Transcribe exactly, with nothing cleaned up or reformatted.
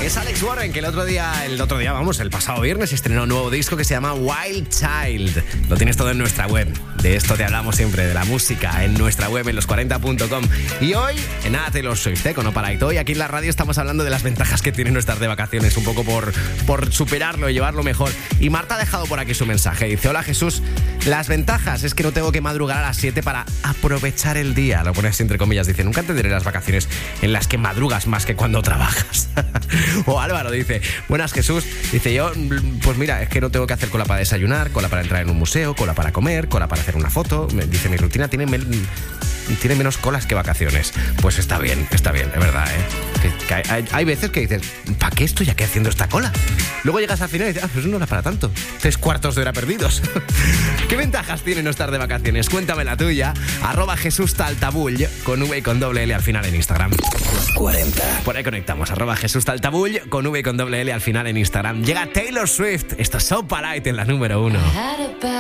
Es Alex Warren, que el otro día, el otro día, vamos, el pasado viernes estrenó un nuevo disco que se llama Wild Child. Lo tienes todo en nuestra web. De esto te hablamos siempre, de la música, en nuestra web, en los cuarenta punto com. Y hoy, en nada, Taylor Swift, ¿eh? Con No Para. Y hoy aquí en la radio estamos hablando de las ventajas que tienen no estar de vacaciones, un poco por, por superarlo y llevarlo mejor. Y Marta ha dejado por aquí su mensaje. Dice: hola Jesús, las ventajas es que no tengo que madrugar a las siete para aprovechar el día. Lo pones entre comillas, dice: nunca entenderé las vacaciones en las que madrugas más que cuando trabajas. O Álvaro dice: buenas Jesús, dice yo, pues mira, es que no tengo que hacer cola para desayunar, cola para entrar en un museo, cola para comer, cola para hacer una foto. Me dice: mi rutina tiene, men- tiene menos colas que vacaciones. Pues está bien, está bien, es verdad, ¿eh? Que, que hay, hay, hay veces que dices: ¿para qué estoy aquí haciendo esta cola? Luego llegas al final y dices: ah, pues no era para tanto. Tres cuartos de hora perdidos. ¿Qué ventajas tiene no estar de vacaciones? Cuéntame la tuya. Arroba Jesús Taltabull, con V y con doble L al final en Instagram. cuarenta. Por ahí conectamos. Arroba Jesús Taltabull, con V y con doble L al final en Instagram. Llega Taylor Swift. Esto es So Polite en la número uno.